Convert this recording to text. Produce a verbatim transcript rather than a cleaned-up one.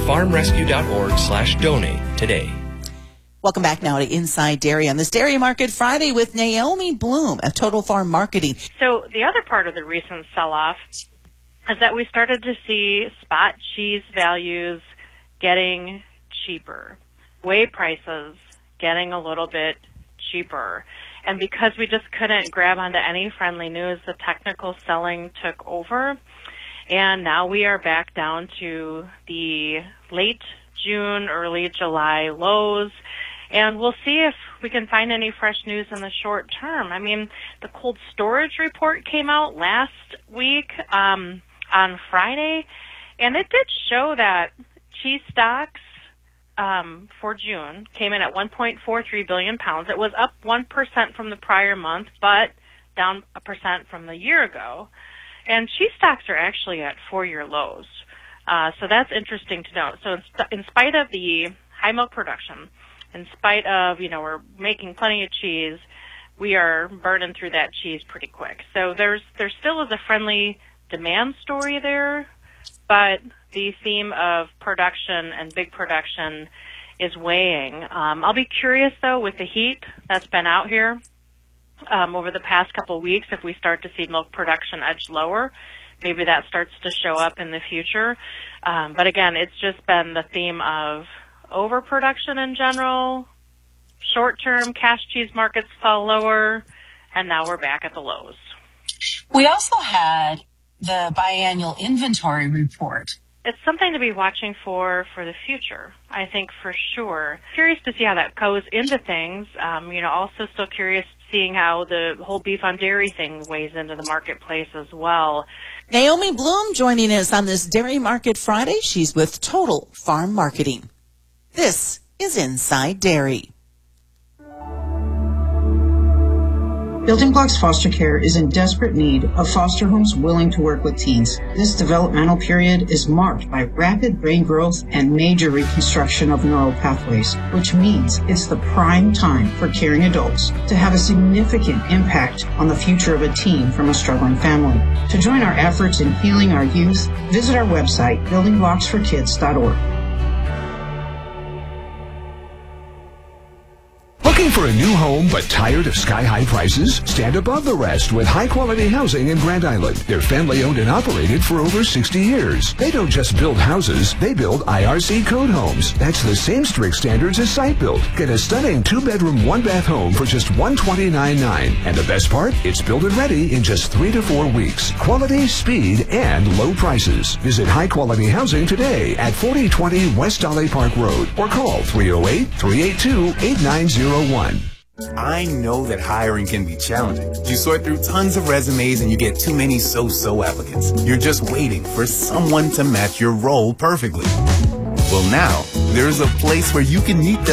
farmrescue.org slash donate today. Welcome back now to Inside Dairy on this Dairy Market Friday with Naomi Bloom of Total Farm Marketing. So the other part of the recent sell-off is that we started to see spot cheese values getting cheaper, whey prices getting a little bit cheaper. And because we just couldn't grab onto any friendly news, the technical selling took over. And now we are back down to the late June, early July lows. And we'll see if we can find any fresh news in the short term. I mean, the cold storage report came out last week um, on Friday, and it did show that cheese stocks um, for June came in at one point four three billion pounds. It was up one percent from the prior month, but down a percent from the year ago. And cheese stocks are actually at four-year lows. Uh, so that's interesting to note. So in, sp- in spite of the high milk production, in spite of, you know, we're making plenty of cheese, we are burning through that cheese pretty quick. So there's there still is a friendly demand story there, but the theme of production and big production is weighing. Um, I'll be curious, though, with the heat that's been out here um, over the past couple of weeks, if we start to see milk production edge lower. Maybe that starts to show up in the future. Um, but again, it's just been the theme of overproduction in general, short-term cash cheese markets fall lower, and now we're back at the lows. We also had the biannual inventory report. It's something to be watching for for the future, I think, for sure. Curious to see how that goes into things. Um, you know, also still curious seeing how the whole beef on dairy thing weighs into the marketplace as well. Naomi Bloom joining us on this Dairy Market Friday. She's with Total Farm Marketing. This is Inside Dairy. Building Blocks Foster Care is in desperate need of foster homes willing to work with teens. This developmental period is marked by rapid brain growth and major reconstruction of neural pathways, which means it's the prime time for caring adults to have a significant impact on the future of a teen from a struggling family. To join our efforts in healing our youth, visit our website, building blocks for kids dot org. Looking for a new home but tired of sky-high prices? Stand above the rest with high-quality housing in Grand Island. They're family-owned and operated for over sixty years. They don't just build houses, they build I R C code homes. That's the same strict standards as site built. Get a stunning two-bedroom, one-bath home for just one hundred twenty-nine thousand dollars. And the best part? It's built and ready in just three to four weeks. Quality, speed, and low prices. Visit High Quality Housing today at forty twenty West Dolly Park Road or call three oh eight, three eight two, eight nine oh one. I know that hiring can be challenging. You sort through tons of resumes and you get too many so-so applicants. You're just waiting for someone to match your role perfectly. Well, now, there's a place where you can meet them